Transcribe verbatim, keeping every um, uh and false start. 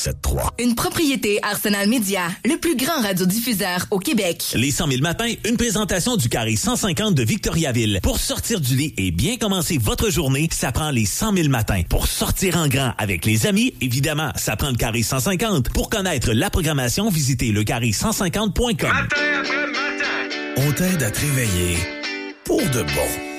sept trois. Une propriété Arsenal Média, le plus grand radiodiffuseur au Québec. Les cent mille matins, une présentation du carré cent cinquante de Victoriaville. Pour sortir du lit et bien commencer votre journée, ça prend les cent mille matins. Pour sortir en grand avec les amis, évidemment, ça prend le carré cent cinquante. Pour connaître la programmation, visitez le carré cent cinquante point com. Matin après matin, On t'aide à te réveiller pour de bon.